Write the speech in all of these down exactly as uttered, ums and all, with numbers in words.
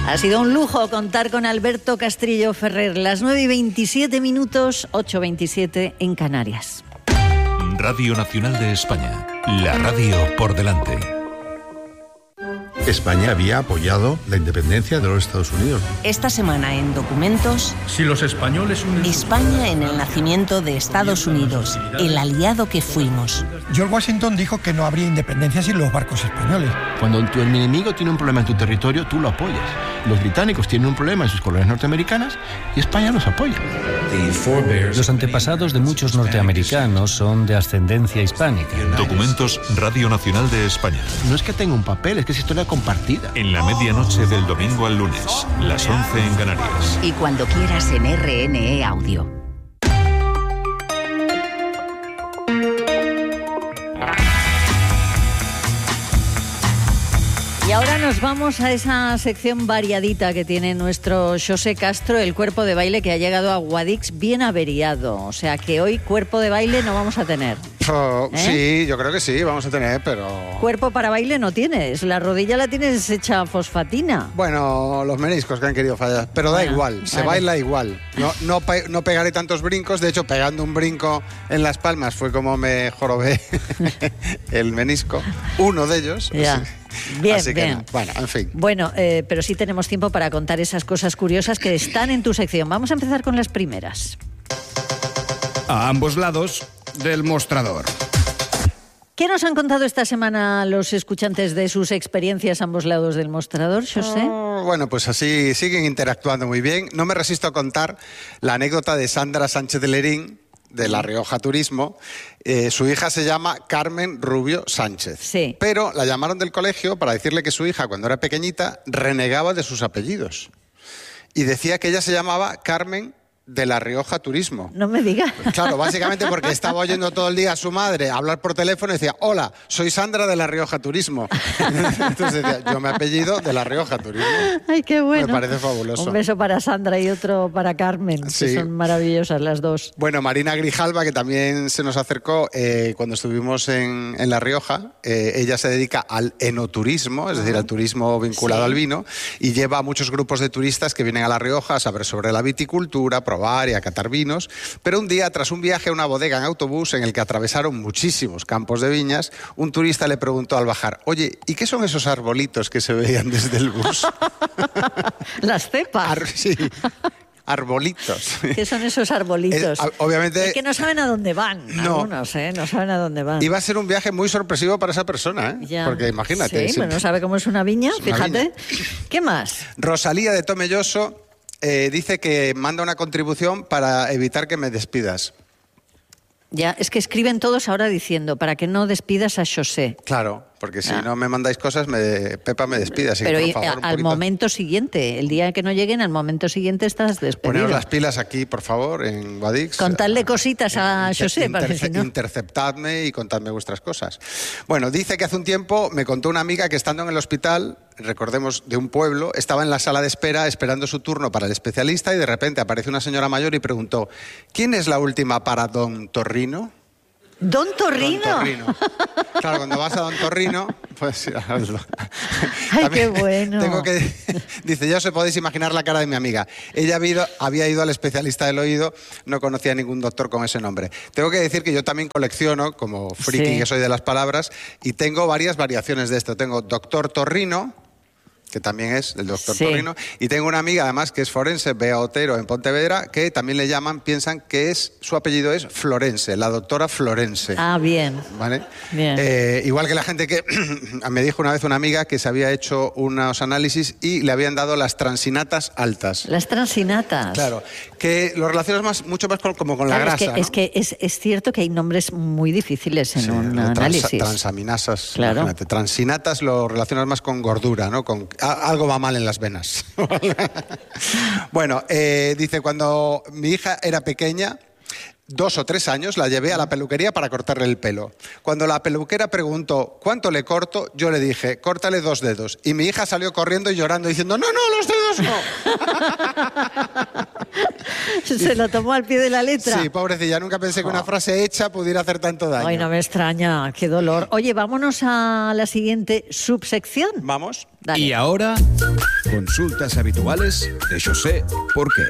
Ha sido un lujo contar con Alberto Castrillo Ferrer. Las nueve y veintisiete minutos, ocho y veintisiete en Canarias. Radio Nacional de España. La radio por delante. España había apoyado la independencia de los Estados Unidos. Esta semana en Documentos, si los españoles unen España en el nacimiento de Estados Unidos, el aliado que fuimos. George Washington dijo que no habría independencia sin los barcos españoles. Cuando tu enemigo tiene un problema en tu territorio, tú lo apoyas. Los británicos tienen un problema en sus colonias norteamericanas y España los apoya. Los antepasados de muchos norteamericanos son de ascendencia hispánica. Documentos Radio Nacional de España. No es que tenga un papel, es que es historia compartida. En la medianoche del domingo al lunes, las once en Canarias. Y cuando quieras en R N E Audio. Y ahora nos vamos a esa sección variadita que tiene nuestro José Castro, el cuerpo de baile que ha llegado a Guadix bien averiado. O sea que hoy cuerpo de baile no vamos a tener. Oh, ¿Eh? Sí, yo creo que sí, vamos a tener, pero... Cuerpo para baile no tienes, la rodilla la tienes hecha fosfatina. Bueno, los meniscos que han querido fallar, pero da bueno, igual, se vale. baila igual. No, no, pe- no pegaré tantos brincos, de hecho pegando un brinco en Las Palmas fue como me jorobé el menisco, uno de ellos. Ya. Sí. Bien, Así que bien. no. Bueno, en fin. Bueno, eh, pero sí tenemos tiempo para contar esas cosas curiosas que están en tu sección. Vamos a empezar con las primeras. a ambos lados del mostrador. ¿Qué nos han contado esta semana los escuchantes de sus experiencias a ambos lados del mostrador, José? Oh, bueno, pues así siguen interactuando muy bien. No me resisto a contar la anécdota de Sandra Sánchez de Lerín, de La Rioja Turismo. Eh, su hija se llama Carmen Rubio Sánchez. Sí. Pero la llamaron del colegio para decirle que su hija, cuando era pequeñita, renegaba de sus apellidos. Y decía que ella se llamaba Carmen de La Rioja Turismo. No me digas. Claro, básicamente porque estaba oyendo todo el día a su madre hablar por teléfono y decía, hola, soy Sandra de La Rioja Turismo. Entonces decía, yo me apellido de La Rioja Turismo. Ay, qué bueno. Me parece fabuloso. Un beso para Sandra y otro para Carmen, Sí. que son maravillosas las dos. Bueno, Marina Grijalva, que también se nos acercó eh, cuando estuvimos en, en La Rioja, eh, ella se dedica al enoturismo, es decir, al turismo vinculado Sí. al vino, y lleva a muchos grupos de turistas que vienen a La Rioja a saber sobre la viticultura, probar y a catar vinos. Pero un día, tras un viaje a una bodega en autobús en el que atravesaron muchísimos campos de viñas, un turista le preguntó al bajar, oye, ¿y qué son esos arbolitos que se veían desde el bus? Las cepas. Ar- sí. Arbolitos. ¿Qué son esos arbolitos? Eh, obviamente... Es que no saben a dónde van, No. algunos, ¿eh? No saben a dónde van. Iba a ser un viaje muy sorpresivo para esa persona, ¿eh? Ya. Porque imagínate. Sí, si- pero no sabe cómo es una viña, Es una fíjate. viña. ¿Qué más? Rosalía de Tomelloso eh, dice que manda una contribución para evitar que me despidas. Ya, es que escriben todos ahora diciendo, para que no despidas a José. Claro, porque si Ah. no me mandáis cosas, me, Pepa me despide. Así Pero que, y- por favor, un al poquito- momento siguiente, el día que no lleguen, al momento siguiente estás despedido. Poneros las pilas aquí, por favor, en Guadix. Contarle cositas a Inter- José, para que interce- si no... Interceptadme y contadme vuestras cosas. Bueno, dice que hace un tiempo me contó una amiga que estando en el hospital, recordemos, de un pueblo, estaba en la sala de espera esperando su turno para el especialista y de repente aparece una señora mayor y preguntó, ¿quién es la última para Don Torrino? Don Torrino. Don Torrino. Claro, cuando vas a Don Torrino, pues hazlo. Ay, También qué bueno. Tengo que, dice, ya os podéis imaginar la cara de mi amiga. Ella había ido, había ido al especialista del oído, no conocía a ningún doctor con ese nombre. Tengo que decir que yo también colecciono, como friki Sí. que soy de las palabras, y tengo varias variaciones de esto. Tengo Doctor Torrino, que también es el doctor Sí. Torrino, y tengo una amiga además que es forense, Bea Otero, en Pontevedra, que también le llaman, piensan que es su apellido es Florense, la doctora Florense. Ah, bien. ¿Vale? Bien. Eh, igual que la gente que me dijo una vez una amiga que se había hecho unos análisis y le habían dado las transinatas altas. Las transinatas. Claro, que lo relacionas más, mucho más con, como con la Claro, grasa, es que, ¿no? es, que es, es cierto que hay nombres muy difíciles en Sí, un trans- análisis. transaminasas, Claro. imagínate. Transinatas lo relacionas más con gordura, ¿no? Con a- algo va mal en las venas. Bueno, eh, dice, cuando mi hija era pequeña, dos o tres años, la llevé a la peluquería para cortarle el pelo. Cuando la peluquera preguntó ¿cuánto le corto?, yo le dije, córtale dos dedos. Y mi hija salió corriendo y llorando diciendo, no, no, los dedos no. Se lo tomó al pie de la letra. Sí, pobrecilla, nunca pensé que una frase hecha pudiera hacer tanto daño. Ay, no me extraña, qué dolor. Oye, vámonos a la siguiente subsección. Vamos. Dale. Y ahora, consultas habituales de José Porqué.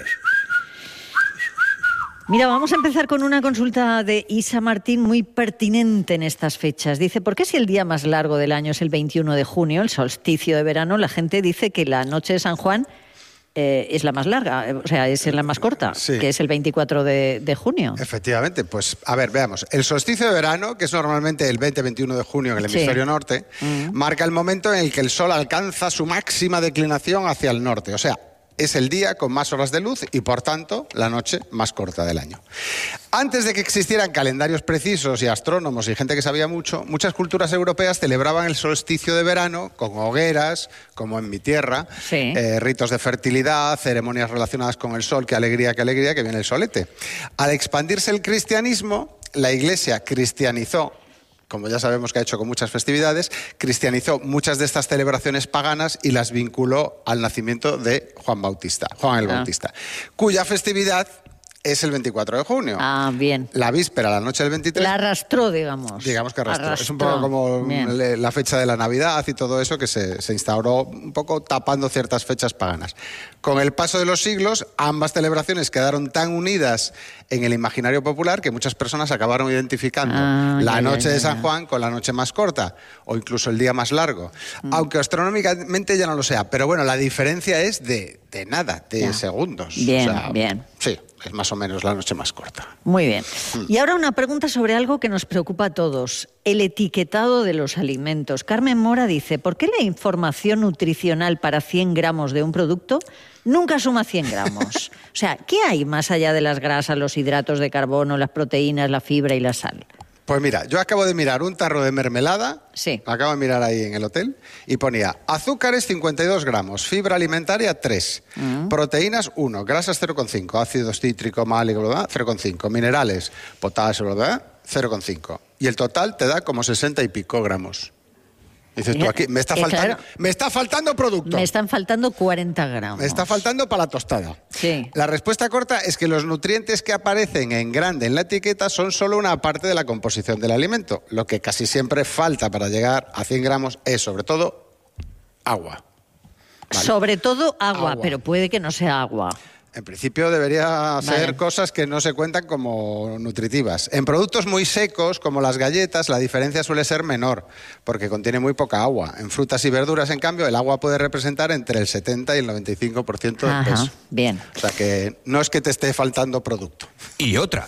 Mira, vamos a empezar con una consulta de Isa Martín muy pertinente en estas fechas. Dice, ¿por qué si el día más largo del año es el veintiuno de junio, el solsticio de verano, la gente dice que la noche de San Juan eh, es la más larga, o sea, es la más corta, sí, que es el veinticuatro de, de junio? Efectivamente, pues a ver, veamos. El solsticio de verano, que es normalmente el veinte veintiuno de junio en el hemisferio sí. norte, mm. marca el momento en el que el sol alcanza su máxima declinación hacia el norte, o sea, es el día con más horas de luz y, por tanto, la noche más corta del año. Antes de que existieran calendarios precisos y astrónomos y gente que sabía mucho, muchas culturas europeas celebraban el solsticio de verano con hogueras, como en mi tierra, sí. eh, ritos de fertilidad, ceremonias relacionadas con el sol, qué alegría, qué alegría, que viene el solete. Al expandirse el cristianismo, la Iglesia cristianizó, como ya sabemos que ha hecho con muchas festividades, cristianizó muchas de estas celebraciones paganas y las vinculó al nacimiento de Juan Bautista, Juan el ah. Bautista, cuya festividad es el veinticuatro de junio. Ah, bien. La víspera, la noche del veintitrés. La arrastró, digamos. Digamos que arrastró. arrastró. Es un poco como bien. La fecha de la Navidad y todo eso que se, se instauró un poco tapando ciertas fechas paganas. Con el paso de los siglos, ambas celebraciones quedaron tan unidas en el imaginario popular que muchas personas acabaron identificando ah, la ya, noche ya, ya, de San Juan con la noche más corta o incluso el día más largo. Mm. Aunque astronómicamente ya no lo sea. Pero bueno, la diferencia es de, de nada, de ya. segundos. Bien, o sea, bien. Sí. Es más o menos la noche más corta. Muy bien. Y ahora una pregunta sobre algo que nos preocupa a todos, el etiquetado de los alimentos. Carmen Mora dice, ¿por qué la información nutricional para cien gramos de un producto nunca suma cien gramos? O sea, ¿qué hay más allá de las grasas, los hidratos de carbono, las proteínas, la fibra y la sal? Pues mira, yo acabo de mirar un tarro de mermelada, sí. acabo de mirar ahí en el hotel, y ponía azúcares cincuenta y dos gramos, fibra alimentaria tres, uh-huh. proteínas uno, grasas cero coma cinco, ácido cítrico, málico, cero coma cinco, minerales, potasio, cero coma cinco. Y el total te da como sesenta y pico gramos. Dices tú, aquí me está, faltando, claro, me está faltando producto. Me están faltando cuarenta gramos. Me está faltando para la tostada. Sí. La respuesta corta es que los nutrientes que aparecen en grande en la etiqueta son solo una parte de la composición del alimento. Lo que casi siempre falta para llegar a cien gramos es, sobre todo, agua. ¿Vale? Sobre todo agua, agua, pero puede que no sea agua. En principio debería ser vale. cosas que no se cuentan como nutritivas. En productos muy secos, como las galletas, la diferencia suele ser menor, porque contiene muy poca agua. En frutas y verduras, en cambio, el agua puede representar entre el setenta y el noventa y cinco por ciento del peso. Bien. O sea que no es que te esté faltando producto. Y otra.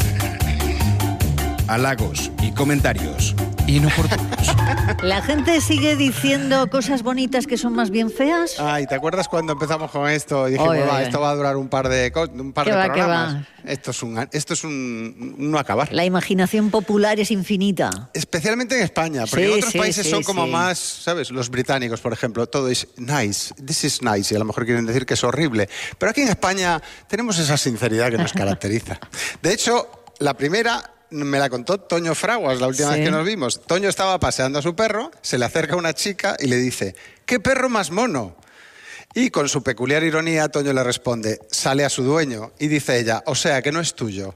Halagos y comentarios inoportunos. ¿La gente sigue diciendo cosas bonitas que son más bien feas? Ay, ¿te acuerdas cuando empezamos con esto? Y dijimos, oye, va, oye. esto va a durar un par de, un par de va, programas. Esto es un, esto es un no acabar. La imaginación popular es infinita. Especialmente en España, porque sí, en otros sí, países sí, son como sí. más, ¿sabes? Los británicos, por ejemplo, todo es nice, this is nice, y a lo mejor quieren decir que es horrible. Pero aquí en España tenemos esa sinceridad que nos caracteriza. De hecho, la primera me la contó Toño Fraguas la última sí. vez que nos vimos. Toño estaba paseando a su perro, se le acerca una chica y le dice, ¿qué perro más mono? Y con su peculiar ironía, Toño le responde, sale a su dueño. Y dice ella, o sea, que no es tuyo.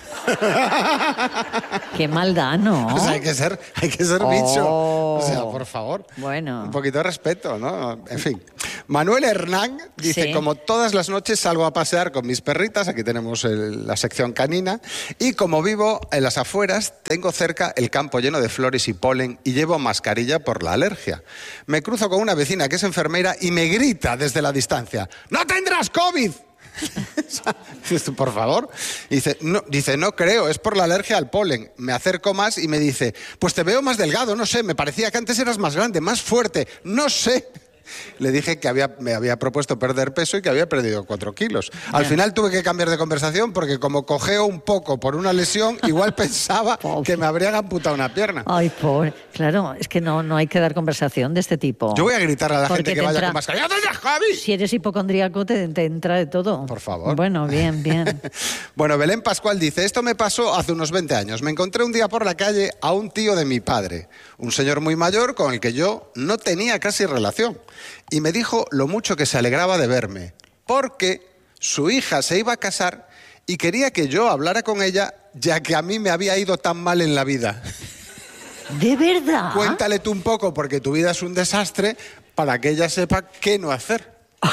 Qué maldad, ¿no? O sea, hay que ser, hay que ser oh. bicho. O sea, por favor. Bueno. Un poquito de respeto, ¿no? En fin. Manuel Hernán dice, sí. como todas las noches salgo a pasear con mis perritas, aquí tenemos el, la sección canina, y como vivo en las afueras, tengo cerca el campo lleno de flores y polen y llevo mascarilla por la alergia. Me cruzo con una vecina que es enfermera y me grita desde la distancia, ¡no tendrás COVID! Dices, por favor. Dice no, dice, no creo, es por la alergia al polen. Me acerco más y me dice, pues te veo más delgado, no sé, me parecía que antes eras más grande, más fuerte, no sé. Le dije que había, me había propuesto perder peso y que había perdido cuatro kilos. Al Bien. final tuve que cambiar de conversación porque como cojeo un poco por una lesión, igual pensaba que me habrían amputado una pierna. Ay, pobre. Claro, es que no, no hay que dar conversación de este tipo. Yo voy a gritar a la Porque gente que vaya entra... con mascarilla. ¡Ya, Javi! Si eres hipocondríaco, te, te entra de todo. Por favor. Bueno, bien, bien. Bueno, Belén Pascual dice, esto me pasó hace unos veinte años. Me encontré un día por la calle a un tío de mi padre, un señor muy mayor con el que yo no tenía casi relación. Y me dijo lo mucho que se alegraba de verme, porque su hija se iba a casar y quería que yo hablara con ella, ya que a mí me había ido tan mal en la vida. ¿De verdad? Cuéntale tú un poco, porque tu vida es un desastre, para que ella sepa qué no hacer.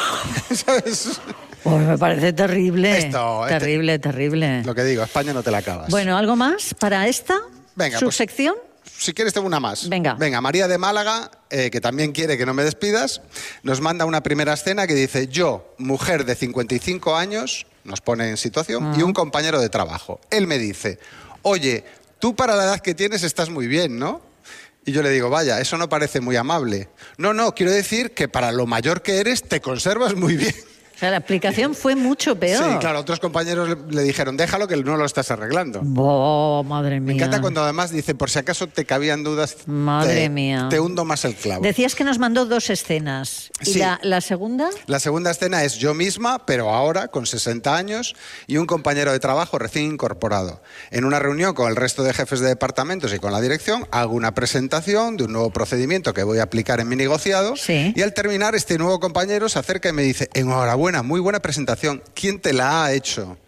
¿Sabes? Pues me parece terrible. Esto, terrible, este, terrible. Lo que digo, España no te la acabas. Bueno, ¿algo más para esta Venga, subsección? Pues, si quieres tengo una más. Venga. Venga, María de Málaga, eh, que también quiere que no me despidas, nos manda una primera escena que dice, yo, mujer de cincuenta y cinco años, nos pone en situación, uh-huh. y un compañero de trabajo. Él me dice, oye, tú para la edad que tienes estás muy bien, ¿no? Y yo le digo, vaya, eso no parece muy amable. No, no, quiero decir que para lo mayor que eres te conservas muy bien. O sea, la aplicación fue mucho peor. Sí, claro, otros compañeros le, le dijeron, déjalo que no lo estás arreglando. Oh, madre mía. Me encanta cuando además dice, por si acaso te cabían dudas, madre te, mía. te hundo más el clavo. Decías que nos mandó dos escenas. ¿Y sí. la, la segunda? La segunda escena es yo misma, pero ahora con sesenta años, y un compañero de trabajo recién incorporado. En una reunión con el resto de jefes de departamentos y con la dirección, hago una presentación de un nuevo procedimiento que voy a aplicar en mi negociado. Sí. Y al terminar, este nuevo compañero se acerca y me dice, enhorabuena, muy buena presentación. ¿Quién te la ha hecho?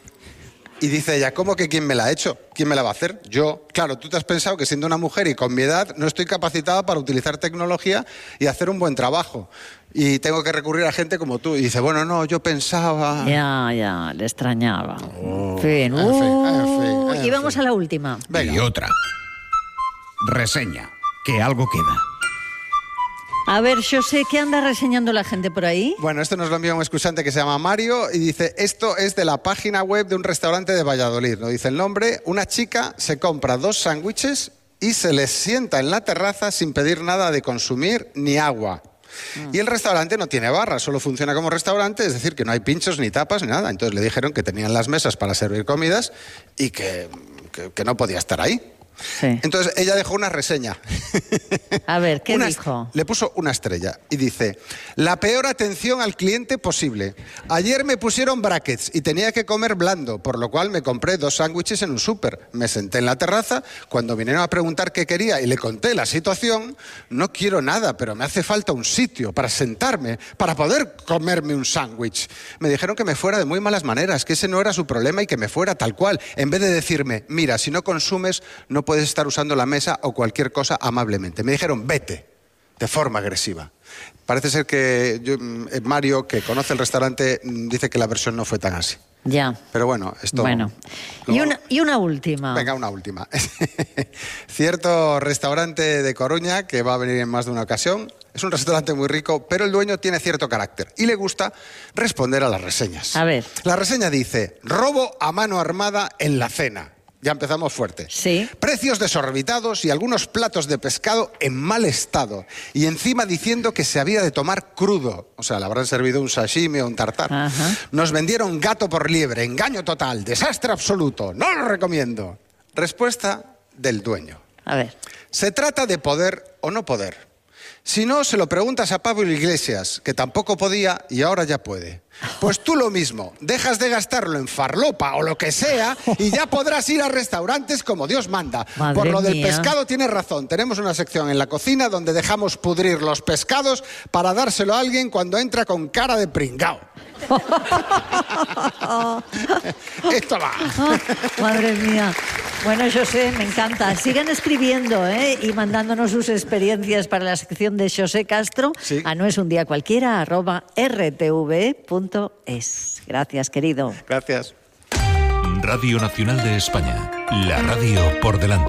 Y dice ella, ¿cómo que quién me la ha hecho? ¿Quién me la va a hacer? Yo. Claro, tú te has pensado que siendo una mujer y con mi edad no estoy capacitada para utilizar tecnología y hacer un buen trabajo. Y tengo que recurrir a gente como tú. Y dice, bueno, no, yo pensaba... Ya, ya, le extrañaba. Oh, en fin. En fin, en fin, en y vamos fin. a la última. Venga. Y otra. Reseña. Que algo queda. A ver, yo sé ¿qué anda reseñando la gente por ahí? Bueno, esto nos lo envía un escuchante que se llama Mario y dice, esto es de la página web de un restaurante de Valladolid. No dice el nombre. Una chica se compra dos sándwiches y se les sienta en la terraza sin pedir nada de consumir ni agua. Mm. Y el restaurante no tiene barra, solo funciona como restaurante, es decir, que no hay pinchos ni tapas ni nada. Entonces le dijeron que tenían las mesas para servir comidas y que, que, que no podía estar ahí. Sí. Entonces ella dejó una reseña. A ver, ¿qué una, dijo? Le puso una estrella y dice, la peor atención al cliente posible. Ayer me pusieron brackets y tenía que comer blando, por lo cual me compré dos sándwiches en un súper. Me senté en la terraza, cuando vinieron a preguntar qué quería y le conté la situación, no quiero nada, pero me hace falta un sitio para sentarme, para poder comerme un sándwich. Me dijeron que me fuera de muy malas maneras, que ese no era su problema y que me fuera tal cual, en vez de decirme, mira, si no consumes, no puedes estar usando la mesa o cualquier cosa amablemente. Me dijeron, vete, de forma agresiva. Parece ser que yo, Mario, que conoce el restaurante, dice que la versión no fue tan así. Ya. Pero bueno, esto... Bueno. Lo... Y, una, y una última. Venga, una última. Cierto restaurante de Coruña, que va a venir en más de una ocasión, es un restaurante muy rico, pero el dueño tiene cierto carácter y le gusta responder a las reseñas. A ver. La reseña dice, robo a mano armada en la cena. Ya empezamos fuerte. Sí. Precios desorbitados y algunos platos de pescado en mal estado. Y encima diciendo que se había de tomar crudo. O sea, le habrán servido un sashimi o un tartar. Ajá. Nos vendieron gato por liebre. Engaño total. Desastre absoluto. No lo recomiendo. Respuesta del dueño. A ver. Se trata de poder o no poder. Si no, se lo preguntas a Pablo Iglesias, que tampoco podía y ahora ya puede. Pues tú lo mismo, dejas de gastarlo en farlopa o lo que sea y ya podrás ir a restaurantes como Dios manda. Madre Por lo del mía. pescado tienes razón, tenemos una sección en la cocina donde dejamos pudrir los pescados para dárselo a alguien cuando entra con cara de pringao. Esto va. Madre mía. Bueno, José, me encanta. Sigan escribiendo, ¿eh? Y mandándonos sus experiencias para la sección de José Castro. Sí. A no es un día cualquiera, arroba r t v punto es. Gracias, querido. Gracias. Radio Nacional de España. La radio por delante.